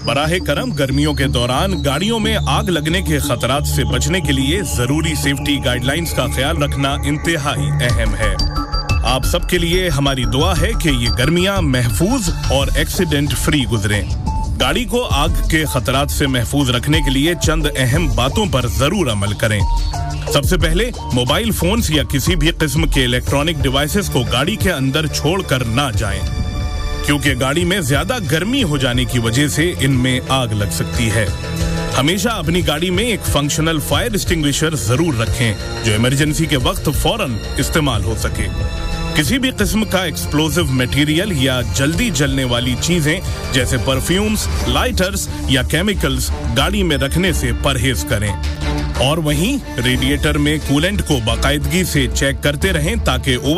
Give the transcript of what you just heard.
बराहे करम गर्मियों के दौरान गाड़ियों में आग लगने के खतरात से बचने के लिए जरूरी सेफ्टी गाइडलाइंस का ख्याल रखना इंतहाई अहम है। आप सबके लिए हमारी दुआ है कि ये गर्मियां महफूज और एक्सीडेंट फ्री गुजरें। गाड़ी को आग के खतरात से महफूज रखने के लिए चंद अहम बातों पर जरूर अमल करें। सबसे पहले, मोबाइल फोन्स या किसी भी किस्म के इलेक्ट्रॉनिक डिवाइसेस को गाड़ी के अंदर छोड़कर ना जाएं, क्योंकि गाड़ी में ज्यादा गर्मी हो जाने की वजह से इनमें आग लग सकती है। हमेशा अपनी गाड़ी में एक फंक्शनल फायर एक्सटिंग्विशर जरूर रखें जो इमरजेंसी के वक्त फौरन इस्तेमाल हो सके। किसी भी किस्म का एक्सप्लोसिव मटेरियल या जल्दी जलने वाली चीजें जैसे परफ्यूम्स, लाइटर्स या केमिकल्स गाड़ी में रखने से परहेज करें। और वहीं रेडिएटर में कूलेंट को बाकायदगी से चेक करते रहें ताकि